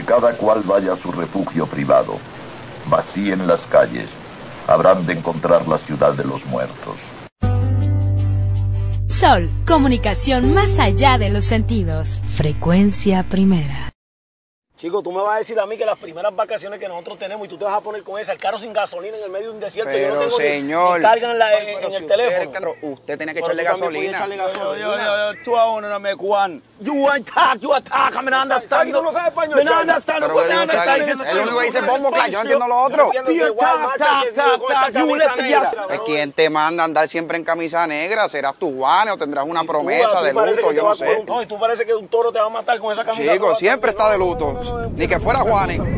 cada cual vaya a su refugio privado. Vacíen las calles. Habrán de encontrar la ciudad de los muertos. Sol, comunicación más allá de los sentidos. Frecuencia primera. Chico, tú me vas a decir a mí que las primeras vacaciones que nosotros tenemos y tú te vas a poner con esa, el carro sin gasolina en el medio de un desierto. Pero, yo no tengo señor, ni carga en el teléfono. Usted tiene que echarle gasolina. Yo, tú a uno no me cuan. You attack, I mean, understand. Tú no sabes español. Me understand. El único que dice bombo, claro, yo no entiendo lo otro. Es quien te manda a andar siempre en camisa negra. ¿Serás tú, Juan, o tendrás una promesa de luto? Yo no sé. No, y tú parece que un toro te va a matar con esa camisa. Chico, siempre está de luto. Ni que fuera Juanes.